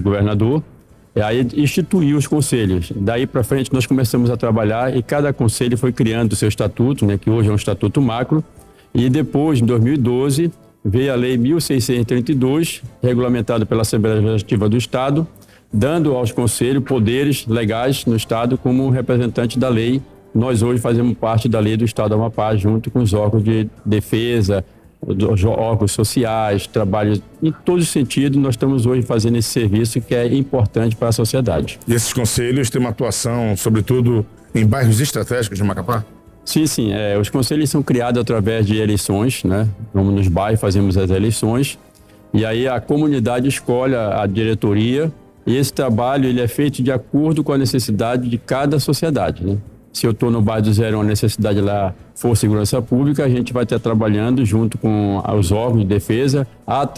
vice-governador, e aí instituiu os conselhos. Daí para frente nós começamos a trabalhar e cada conselho foi criando o seu estatuto, né, que hoje é um estatuto macro, e depois, em 2012, veio a Lei 1.632, regulamentada pela Assembleia Legislativa do Estado, dando aos conselhos poderes legais no Estado como representante da lei. Nós hoje fazemos parte da lei do Estado do Amapá, junto com os órgãos de defesa, os órgãos sociais, trabalho em todos os sentidos. Nós estamos hoje fazendo esse serviço que é importante para a sociedade. E esses conselhos têm uma atuação, sobretudo, em bairros estratégicos de Macapá? Sim. Os conselhos são criados através de eleições, né? Vamos nos bairros, fazemos as eleições e aí a comunidade escolhe a diretoria e esse trabalho ele é feito de acordo com a necessidade de cada sociedade, né? Se eu estou no bairro do Zero, a necessidade lá for segurança pública, a gente vai estar trabalhando junto com os órgãos de defesa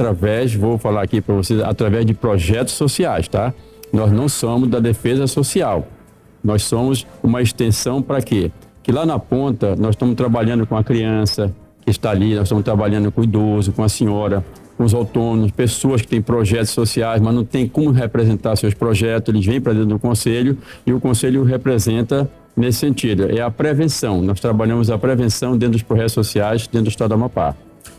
vou falar aqui para vocês, através de projetos sociais, tá? Nós não somos da defesa social. Nós somos uma extensão para quê? Que lá na ponta nós estamos trabalhando com a criança que está ali, nós estamos trabalhando com o idoso, com a senhora, com os autônomos, pessoas que têm projetos sociais, mas não tem como representar seus projetos, eles vêm para dentro do conselho e o conselho representa nesse sentido. É a prevenção, nós trabalhamos a prevenção dentro dos projetos sociais, dentro do Estado do Amapá.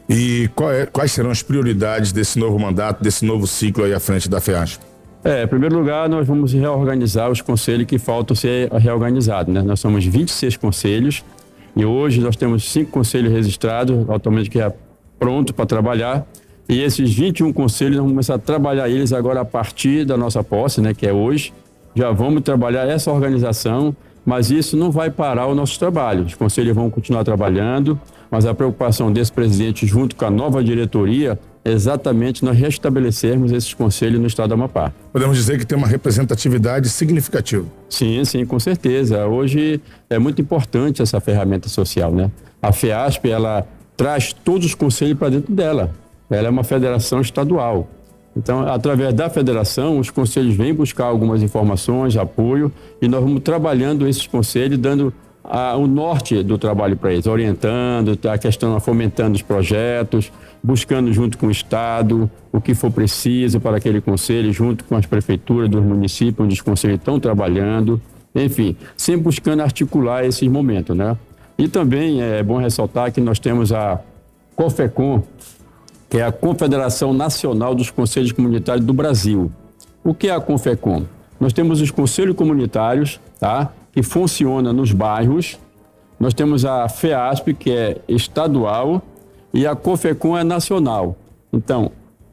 E quais serão as prioridades desse novo mandato, desse novo ciclo aí à frente da FEASP? Em primeiro lugar, nós vamos reorganizar os conselhos que faltam ser reorganizados, né? Nós somos 26 conselhos e hoje nós temos 5 conselhos registrados, atualmente que é pronto para trabalhar. E esses 21 conselhos, nós vamos começar a trabalhar eles agora a partir da nossa posse, né? Que é hoje. Já vamos trabalhar essa organização, mas isso não vai parar o nosso trabalho. Os conselhos vão continuar trabalhando, mas a preocupação desse presidente junto com a nova diretoria é exatamente nós restabelecermos esses conselhos no Estado do Amapá. Podemos dizer que tem uma representatividade significativa. Sim, com certeza. Hoje é muito importante essa ferramenta social, né? A FEASP, ela traz todos os conselhos para dentro dela. Ela é uma federação estadual. Então, através da federação, os conselhos vêm buscar algumas informações, apoio, e nós vamos trabalhando esses conselhos, dando o norte do trabalho para eles, orientando, a questão, fomentando os projetos, buscando junto com o Estado o que for preciso para aquele conselho, junto com as prefeituras dos municípios onde os conselhos estão trabalhando, enfim, sempre buscando articular esses momentos, né? E também é bom ressaltar que nós temos a COFECOM, que é a Confederação Nacional dos Conselhos Comunitários do Brasil. O que é a COFECOM? Nós temos os conselhos comunitários, tá? Que funciona nos bairros. Nós temos a FEASP, que é estadual, e a COFECOM é nacional. Então,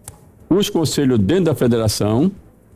os conselhos dentro da federação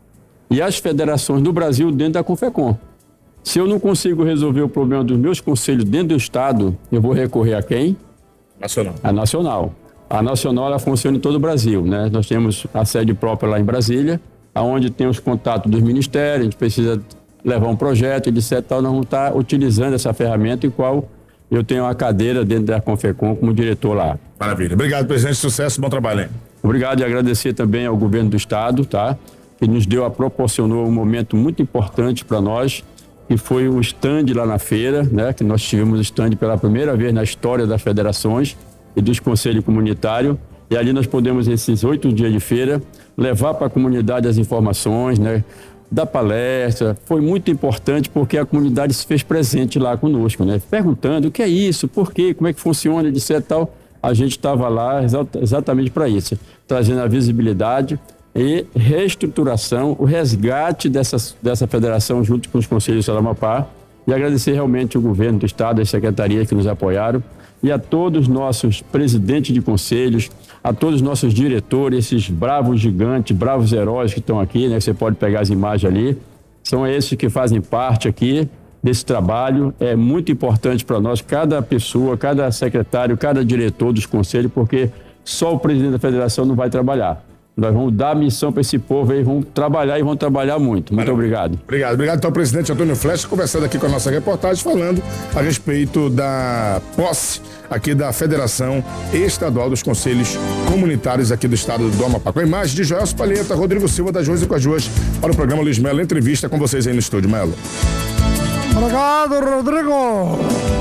e as federações do Brasil dentro da COFECOM. Se eu não consigo resolver o problema dos meus conselhos dentro do Estado, eu vou recorrer a quem? Nacional. A nacional. A nacional, ela funciona em todo o Brasil, né? Nós temos a sede própria lá em Brasília, onde tem os contatos dos ministérios, a gente precisa levar um projeto, etc. Nós vamos estar utilizando essa ferramenta, em qual eu tenho uma cadeira dentro da COFECOM como diretor lá. Maravilha. Obrigado, presidente. Sucesso, bom trabalho, hein? Obrigado e agradecer também ao governo do Estado, tá? Que nos proporcionou um momento muito importante para nós, que foi o stand lá na feira, né? Que nós tivemos o stand pela primeira vez na história das federações e dos conselhos comunitários, e ali nós podemos, esses 8 dias de feira, levar para a comunidade as informações, né, da palestra. Foi muito importante porque a comunidade se fez presente lá conosco, né, perguntando o que é isso, por quê, como é que funciona, etc. Tal. A gente estava lá exatamente para isso, trazendo a visibilidade e reestruturação, o resgate dessa federação junto com os conselhos do Amapá, e agradecer realmente o governo do Estado, as secretarias que nos apoiaram, e a todos os nossos presidentes de conselhos, a todos os nossos diretores, esses bravos gigantes, bravos heróis que estão aqui, né? Você pode pegar as imagens ali, são esses que fazem parte aqui desse trabalho. É muito importante para nós, cada pessoa, cada secretário, cada diretor dos conselhos, porque só o presidente da federação não vai trabalhar. Nós vamos dar missão para esse povo aí, vão trabalhar e vão trabalhar muito. Muito obrigado. Obrigado. Então, o presidente Antônio Flecha conversando aqui com a nossa reportagem, falando a respeito da posse aqui da Federação Estadual dos Conselhos Comunitários aqui do estado do Amapá. Com a imagem de Joelso Palheta, Rodrigo Silva das Ruas e Coajuas, para o programa Luiz Melo Entrevista, com vocês aí no estúdio, Melo. Obrigado, Rodrigo.